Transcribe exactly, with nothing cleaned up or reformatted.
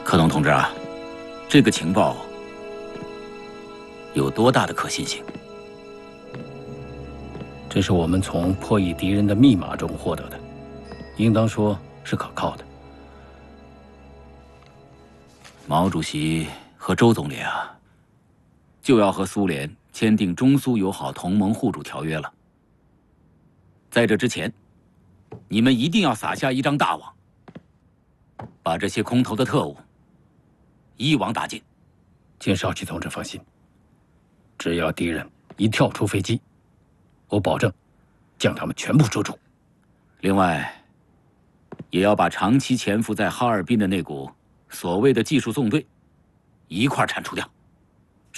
柯东同志啊，这个情报有多大的可信性？ 这是我们从破译敌人的密码中获得的，应当说是可靠的。 毛主席和周总理啊，就要和苏联签订中苏友好同盟互助条约了。在这之前，你们一定要撒下一张大网，把这些空头的特务一网打尽。 请少奇同志放心，只要敌人一跳出飞机，我保证将他们全部捉住。 另外，也要把长期潜伏在哈尔滨的那股所谓的技术纵队一块铲除掉。